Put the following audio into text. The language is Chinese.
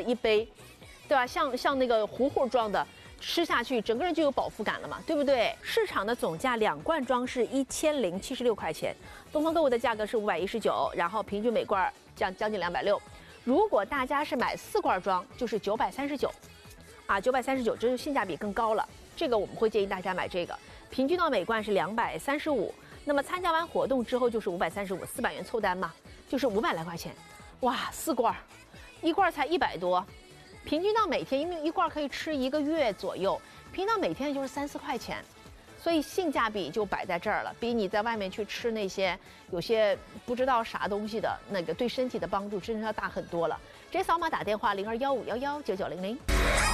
一杯，对吧？像那个糊糊装的。 吃下去，整个人就有饱腹感了嘛，对不对？市场的总价2罐装是1076块钱，东方购物的价格是519，然后平均每罐将近260。如果大家是买4罐装，就是939，啊，939，这就性价比更高了。这个我们会建议大家买这个，平均到每罐是235。那么参加完活动之后就是535，400元凑单嘛，就是500来块钱。哇，4罐，1罐才100多。 平均到每天，因为1罐可以吃1个月左右，平均到每天就是3、4块钱，所以性价比就摆在这儿了，比你在外面去吃那些有些不知道啥东西的那个对身体的帮助真是要大很多了。直接扫码打电话0215119900。